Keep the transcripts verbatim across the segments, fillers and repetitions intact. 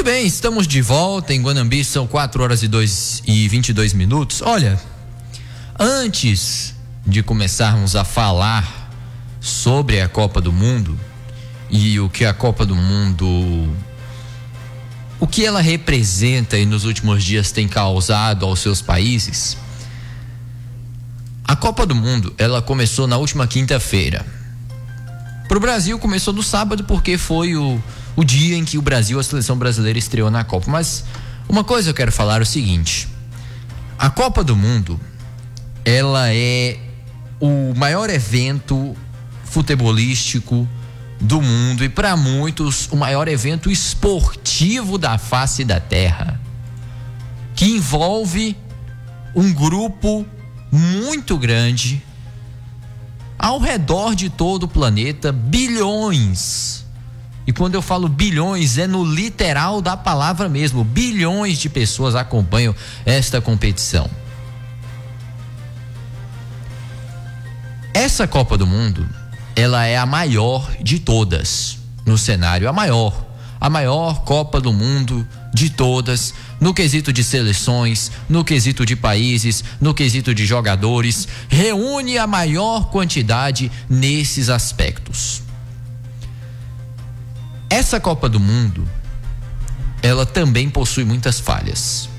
bem, estamos de volta em Guanambi, são quatro horas e, dois, e vinte e dois minutos. Olha, antes de começarmos a falar sobre a Copa do Mundo e o que a Copa do Mundo, o que ela representa e nos últimos dias tem causado aos seus países, a Copa do Mundo, ela começou na última quinta-feira. Pro Brasil começou no sábado porque foi o, o dia em que o Brasil, a seleção brasileira, estreou na Copa. Mas uma coisa eu quero falar é o seguinte: a Copa do Mundo, ela é o maior evento futebolístico do mundo e para muitos o maior evento esportivo da face da Terra, que envolve um grupo muito grande ao redor de todo o planeta, bilhões. E quando eu falo bilhões, é no literal da palavra mesmo. Bilhões de pessoas acompanham esta competição. Essa Copa do Mundo, ela é a maior de todas no cenário, a maior, a maior Copa do Mundo de todas, no quesito de seleções, no quesito de países, no quesito de jogadores, reúne a maior quantidade nesses aspectos. Essa Copa do Mundo, ela também possui muitas falhas.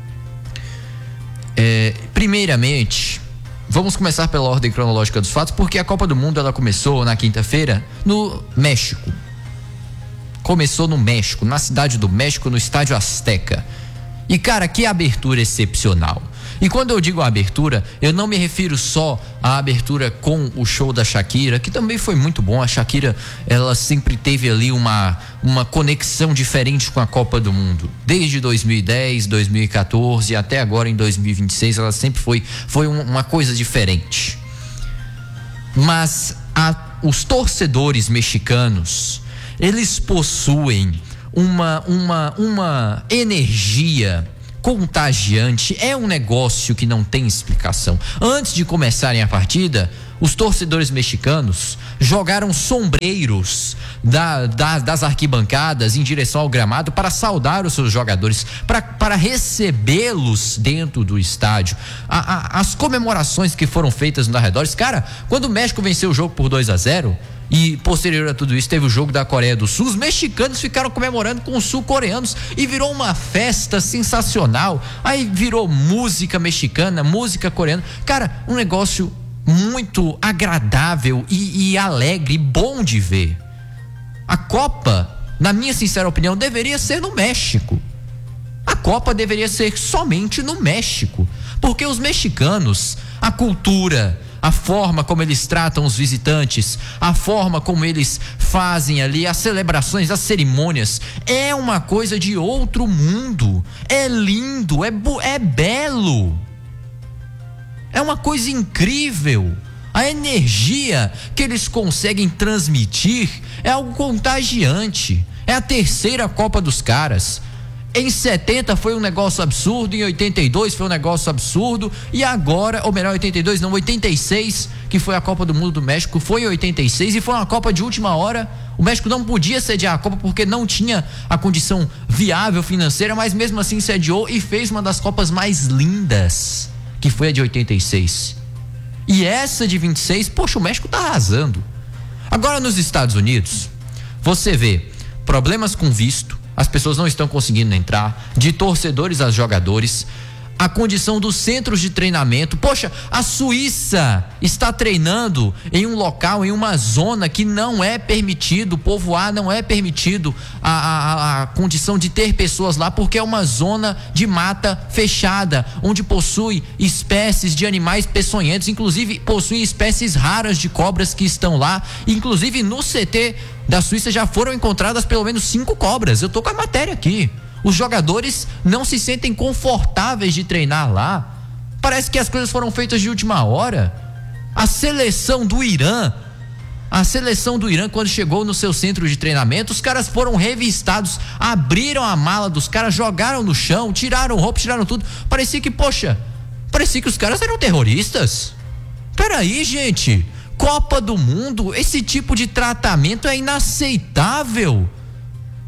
É, primeiramente, vamos começar pela ordem cronológica dos fatos, porque a Copa do Mundo ela começou na quinta-feira no México. Começou no México, na cidade do México, no Estádio Azteca. E cara, que abertura excepcional. E quando eu digo abertura, eu não me refiro só à abertura com o show da Shakira, que também foi muito bom. A Shakira, ela sempre teve ali uma, uma conexão diferente com a Copa do Mundo. Desde dois mil e dez, dois mil e quatorze até agora em dois mil e vinte e seis, ela sempre foi, foi um, uma coisa diferente. Mas a, os torcedores mexicanos, eles possuem uma, uma, uma energia contagiante. É um negócio que não tem explicação. Antes de começarem a partida, os torcedores mexicanos jogaram sombreiros da, da, das arquibancadas em direção ao gramado para saudar os seus jogadores, para, para recebê-los dentro do estádio. A, a, as comemorações que foram feitas nos arredores, cara, quando o México venceu o jogo por dois a zero, e posterior a tudo isso teve o jogo da Coreia do Sul, os mexicanos ficaram comemorando com os sul-coreanos e virou uma festa sensacional. Aí virou música mexicana, música coreana, cara, um negócio muito agradável e, e alegre, bom de ver. A Copa, na minha sincera opinião, deveria ser no México. A Copa deveria ser somente no México, porque os mexicanos, a cultura, a forma como eles tratam os visitantes, a forma como eles fazem ali as celebrações, as cerimônias, é uma coisa de outro mundo. É lindo, é, é belo. É uma coisa incrível. A energia que eles conseguem transmitir é algo contagiante. É a terceira Copa dos caras. Em setenta foi um negócio absurdo, em oitenta e dois foi um negócio absurdo, e agora, ou melhor, oitenta e dois não, oitenta e seis, que foi a Copa do Mundo do México, foi em oitenta e seis e foi uma Copa de última hora. O México não podia sediar a Copa porque não tinha a condição viável financeira, mas mesmo assim sediou e fez uma das Copas mais lindas, que foi a de oitenta e seis. E essa de vinte e seis, poxa, o México tá arrasando. Agora nos Estados Unidos, você vê problemas com visto, as pessoas não estão conseguindo entrar, de torcedores a jogadores, a condição dos centros de treinamento. Poxa, a Suíça está treinando em um local, em uma zona que não é permitido povoar, não é permitido a, a, a condição de ter pessoas lá, porque é uma zona de mata fechada, onde possui espécies de animais peçonhentos, inclusive possui espécies raras de cobras que estão lá. Inclusive no C T da Suíça já foram encontradas pelo menos cinco cobras. Eu tô com a matéria aqui. Os jogadores não se sentem confortáveis de treinar lá. Parece que as coisas foram feitas de última hora. A seleção do Irã, a seleção do Irã, quando chegou no seu centro de treinamento, os caras foram revistados, abriram a mala dos caras, jogaram no chão, tiraram roupa, tiraram tudo. Parecia que, poxa, parecia que os caras eram terroristas. Peraí, gente, Copa do Mundo, esse tipo de tratamento é inaceitável.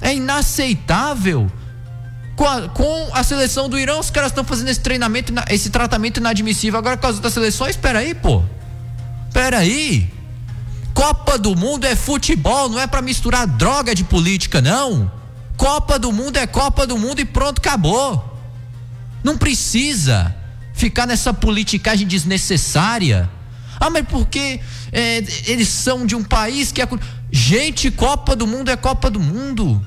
É inaceitável. Com a, com a seleção do Irã, os caras estão fazendo esse treinamento, esse tratamento inadmissível. Agora com as outras seleções, espera aí, pô. Espera aí. Copa do Mundo é futebol, não é pra misturar droga de política, não. Copa do Mundo é Copa do Mundo e pronto, acabou. Não precisa ficar nessa politicagem desnecessária. Ah, mas porque é, eles são de um país que é... Gente, Copa do Mundo é Copa do Mundo.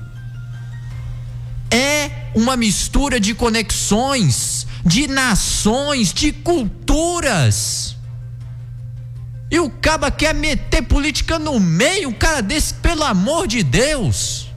É uma mistura de conexões, de nações, de culturas. E o caba quer meter política no meio, um cara desse, pelo amor de Deus.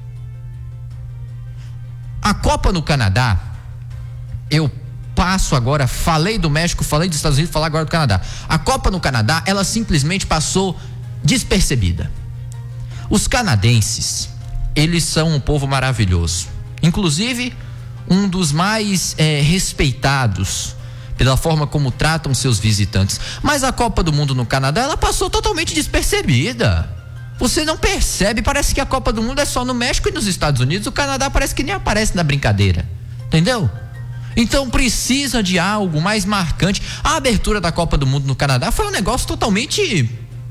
A Copa no Canadá, eu passo agora, falei do México, falei dos Estados Unidos, falar agora do Canadá. A Copa no Canadá, ela simplesmente passou despercebida. Os canadenses, eles são um povo maravilhoso. Inclusive, um dos mais é, respeitados pela forma como tratam seus visitantes. Mas a Copa do Mundo no Canadá, ela passou totalmente despercebida. Você não percebe, parece que a Copa do Mundo é só no México e nos Estados Unidos. O Canadá parece que nem aparece na brincadeira. Entendeu? Então precisa de algo mais marcante. A abertura da Copa do Mundo no Canadá foi um negócio totalmente...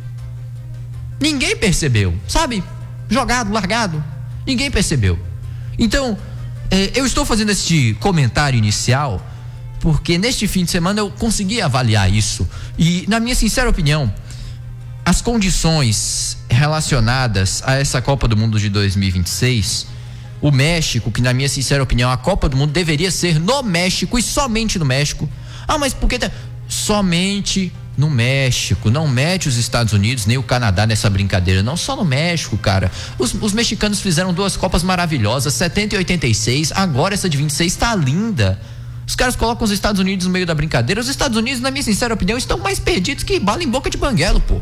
Ninguém percebeu, sabe? Jogado, largado. Ninguém percebeu. Então, eh, eu estou fazendo este comentário inicial porque neste fim de semana eu consegui avaliar isso e, na minha sincera opinião, as condições relacionadas a essa Copa do Mundo de dois mil e vinte e seis, o México, que na minha sincera opinião a Copa do Mundo deveria ser no México e somente no México. Ah, mas por que tá... somente no México? Não mete os Estados Unidos nem o Canadá nessa brincadeira, não, só no México, cara. Os, os mexicanos fizeram duas Copas maravilhosas, setenta e oitenta e seis, agora essa de vinte e seis tá linda. Os caras colocam os Estados Unidos no meio da brincadeira. Os Estados Unidos, na minha sincera opinião, estão mais perdidos que bala em boca de banguelo, pô.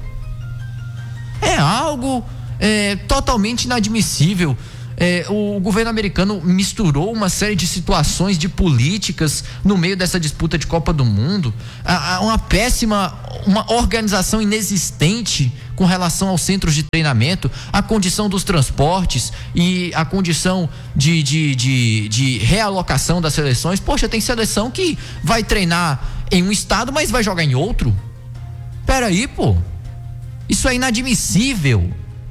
É algo é, totalmente inadmissível. É, o governo americano misturou uma série de situações, de políticas no meio dessa disputa de Copa do Mundo. A, a, uma péssima, uma organização inexistente com relação aos centros de treinamento, a condição dos transportes e a condição de, de, de, de realocação das seleções. Poxa, tem seleção que vai treinar em um estado, mas vai jogar em outro. Peraí, pô. Isso é inadmissível.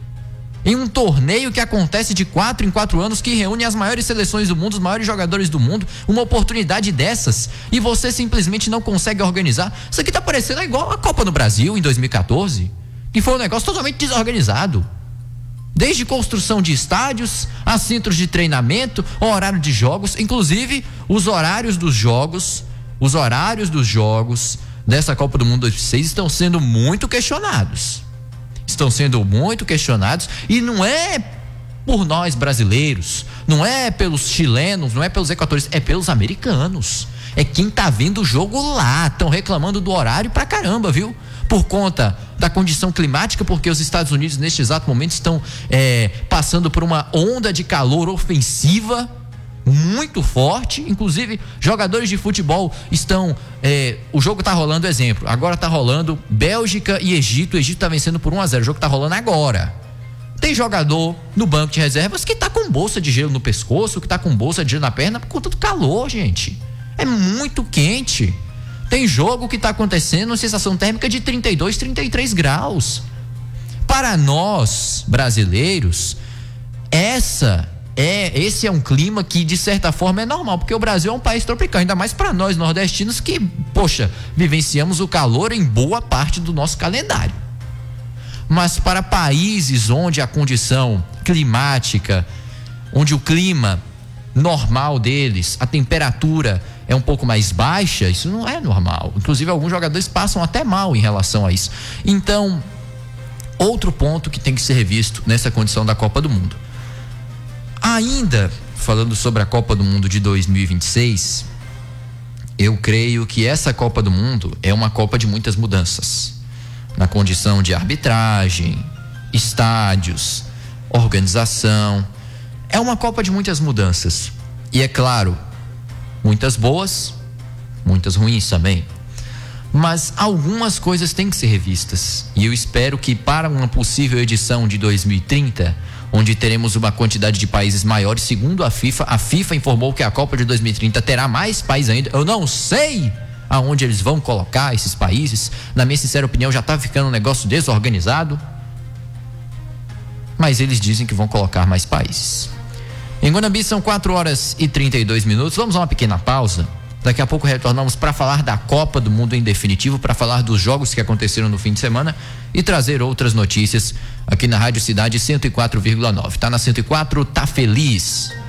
Em um torneio que acontece de quatro em quatro anos, que reúne as maiores seleções do mundo, os maiores jogadores do mundo, uma oportunidade dessas, e você simplesmente não consegue organizar. Isso aqui tá parecendo igual a Copa no Brasil em dois mil e quatorze, que foi um negócio totalmente desorganizado. Desde construção de estádios, a centros de treinamento, horário de jogos, inclusive os horários dos jogos, os horários dos jogos dessa Copa do Mundo dois mil e seis estão sendo muito questionados. Estão sendo muito questionados, e não é por nós brasileiros, não é pelos chilenos, não é pelos equatorianos, é pelos americanos. É quem tá vendo o jogo lá, estão reclamando do horário pra caramba, viu? Por conta da condição climática, porque os Estados Unidos neste exato momento estão é, passando por uma onda de calor ofensiva muito forte. Inclusive jogadores de futebol estão é, o jogo tá rolando, exemplo, agora tá rolando Bélgica e Egito. O Egito tá vencendo por um a zero, o jogo tá rolando agora. Tem jogador no banco de reservas que tá com bolsa de gelo no pescoço, que tá com bolsa de gelo na perna por conta do calor, gente. É muito quente. Tem jogo que tá acontecendo sensação térmica de trinta e dois, trinta e três graus. Para nós brasileiros, essa É, esse é um clima que de certa forma é normal, porque o Brasil é um país tropical, ainda mais para nós nordestinos que, poxa, vivenciamos o calor em boa parte do nosso calendário. Mas para países onde a condição climática, onde o clima normal deles, a temperatura é um pouco mais baixa, isso não é normal. Inclusive alguns jogadores passam até mal em relação a isso. Então, outro ponto que tem que ser revisto nessa condição da Copa do Mundo. Ainda falando sobre a Copa do Mundo de dois mil e vinte e seis, eu creio que essa Copa do Mundo é uma Copa de muitas mudanças, na condição de arbitragem, estádios, organização. É uma Copa de muitas mudanças, e é claro, muitas boas, muitas ruins também, mas algumas coisas têm que ser revistas, e eu espero que para uma possível edição de dois mil e trinta onde teremos uma quantidade de países maiores. Segundo a FIFA, a FIFA informou que a Copa de dois mil e trinta terá mais países ainda. Eu não sei aonde eles vão colocar esses países. Na minha sincera opinião, já tá ficando um negócio desorganizado. Mas eles dizem que vão colocar mais países. Em Guanambi são quatro horas e trinta e dois minutos. Vamos a uma pequena pausa. Daqui a pouco retornamos para falar da Copa do Mundo em definitivo, para falar dos jogos que aconteceram no fim de semana e trazer outras notícias aqui na Rádio Cidade cento e quatro vírgula nove. Tá na cento e quatro, tá feliz.